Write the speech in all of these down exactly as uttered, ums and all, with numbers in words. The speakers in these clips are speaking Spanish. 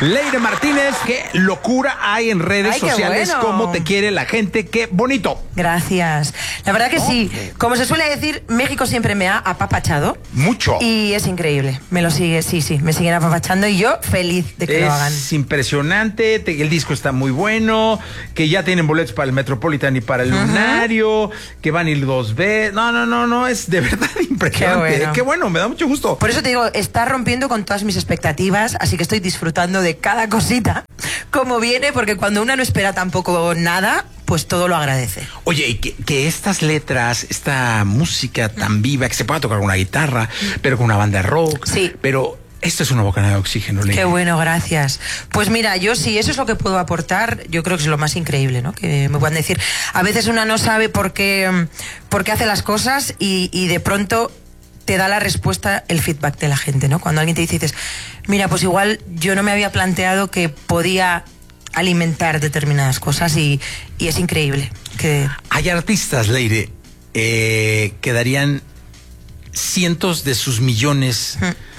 Leire Martínez, qué locura hay en redes Ay, qué sociales, bueno. cómo te quiere la gente, qué bonito. Gracias. La verdad que sí. Como se suele decir, México siempre me ha apapachado. Mucho. Y es increíble. Me lo sigue, sí, sí, me siguen apapachando y yo feliz de que es lo hagan. impresionante, te- el disco está muy bueno, que ya tienen boletos para el Metropolitan y para el Lunario, que van a ir dos veces. No, no, no, no, es de verdad impresionante. Qué bueno. Qué bueno, me da mucho gusto. Por eso te digo, está rompiendo con todas mis expectativas, así que estoy disfrutando de cada cosita como viene, porque cuando uno no espera tampoco nada, pues todo lo agradece. Oye, y que, que estas letras, esta música tan viva, que se pueda tocar con una guitarra, pero con una banda de rock, Sí. pero esto es una bocanada de oxígeno, Leire. Qué bueno, gracias. Pues mira, yo sí, eso es lo que puedo aportar, yo creo que es lo más increíble, ¿no? Que me puedan decir. A veces una no sabe por qué, por qué hace las cosas y, y de pronto te da la respuesta el feedback de la gente, ¿no? Cuando alguien te dice, dices, mira, pues igual yo no me había planteado que podía alimentar determinadas cosas y, y es increíble. Que... Hay artistas, Leire, eh, que darían cientos de sus millones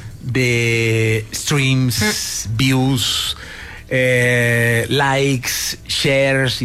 de streams, views, eh, likes, shares y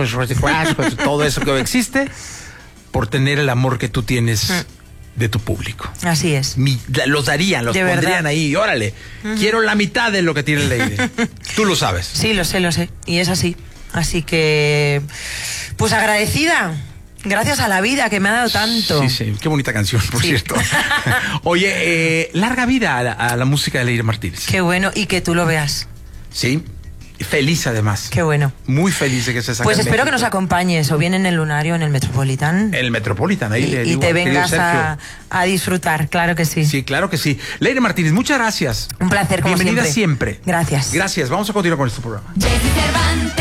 todo eso que existe por tener el amor que tú tienes de tu público. Así es. Mi- los darían, los De pondrían verdad. ahí. Órale, quiero la mitad de lo que tiene Leire. Tú lo sabes. Sí, lo sé, lo sé. Y es así. Así que, pues agradecida. Gracias a la vida que me ha dado tanto. Sí, sí, qué bonita canción, por Sí. cierto. Oye, eh, larga vida a la, a la música de Leire Martínez. Qué bueno. Y que tú lo veas. Sí, feliz además. Qué bueno. Muy feliz de que estés acá Pues en espero que México. nos acompañes o bien en el Lunario, en el Metropolitan. El Metropolitan, ahí y, le y digo te al querido vengas Sergio. a, a disfrutar, claro que sí. Sí, claro que sí. Leire Martínez, muchas gracias. Un placer, como Bienvenida siempre. siempre. Gracias. Gracias. Vamos a continuar con este programa. Jessy Cervantes.